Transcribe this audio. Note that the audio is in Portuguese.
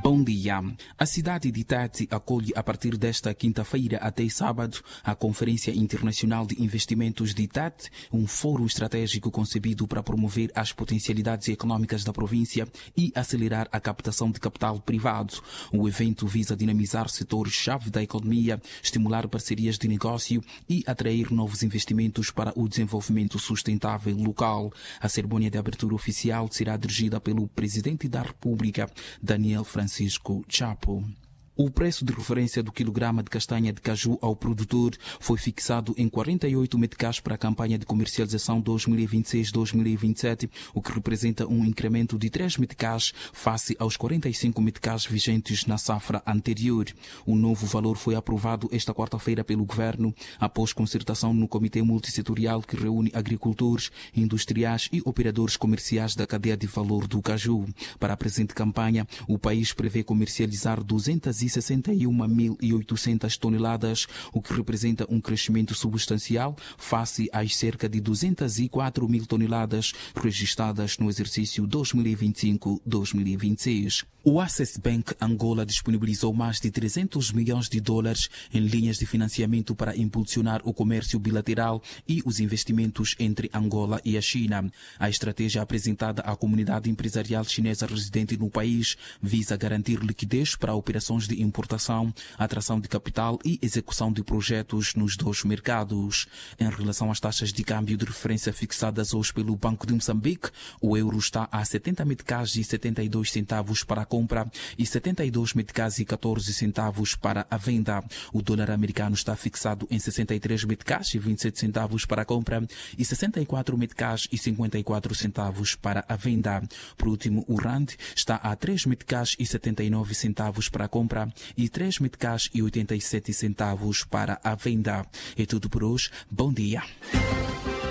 Bom dia. A cidade de Tete acolhe a partir desta quinta-feira até sábado a Conferência Internacional de Investimentos de Tete, um fórum estratégico concebido para promover as potencialidades econômicas da província e acelerar a captação de capital privado. O evento visa dinamizar setores-chave da economia, estimular parcerias de negócio e atrair novos investimentos para o desenvolvimento sustentável local. A cerimônia de abertura oficial será dirigida pelo Presidente da República, Daniel Francisco Chapo. O preço de referência do quilograma de castanha de caju ao produtor foi fixado em 48 meticais para a campanha de comercialização 2026-2027, o que representa um incremento de 3 meticais face aos 45 meticais vigentes na safra anterior. O novo valor foi aprovado esta quarta-feira pelo Governo, após concertação no Comitê Multissetorial que reúne agricultores, industriais e operadores comerciais da cadeia de valor do caju. Para a presente campanha, o país prevê comercializar 261.800 toneladas, o que representa um crescimento substancial face às cerca de 204 mil toneladas registradas no exercício 2025-2026. O Access Bank Angola disponibilizou mais de 300 milhões de dólares em linhas de financiamento para impulsionar o comércio bilateral e os investimentos entre Angola e a China. A estratégia apresentada à comunidade empresarial chinesa residente no país visa garantir liquidez para operações de importação, atração de capital e execução de projetos nos dois mercados. Em relação às taxas de câmbio de referência fixadas hoje pelo Banco de Moçambique, o euro está a 70 meticais e 72 centavos para a compra e 72 meticais e 14 centavos para a venda. O dólar americano está fixado em 63 meticais e 27 centavos para a compra e 64 meticais e 54 centavos para a venda. Por último, o rand está a 3 meticais e 79 centavos para a compra e 3 meticais e 87 centavos para a venda. É tudo por hoje. Bom dia.